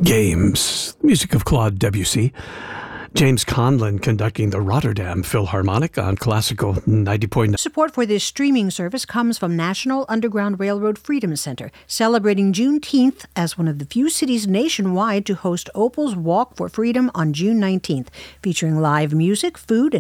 Games, music of Claude Debussy. James Conlon conducting the Rotterdam Philharmonic on Classical 90.9. Support for this streaming service comes from National Underground Railroad Freedom Center, celebrating Juneteenth as one of the few cities nationwide to host Opal's Walk for Freedom on June 19th, featuring live music, food, and